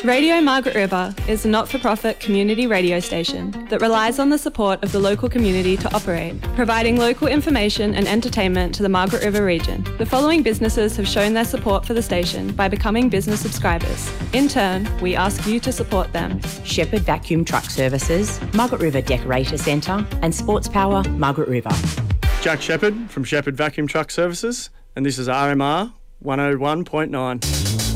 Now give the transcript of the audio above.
Radio Margaret River is a not-for-profit community radio station that relies on the support of the local community to operate, providing local information and entertainment to the Margaret River region. The following businesses have shown their support for the station by becoming business subscribers. In turn, we ask you to support them. Shepherd Vacuum Truck Services, Margaret River Decorator Centre and Sports Power Margaret River. Jack Shepherd from Shepherd Vacuum Truck Services, and this is RMR 101.9.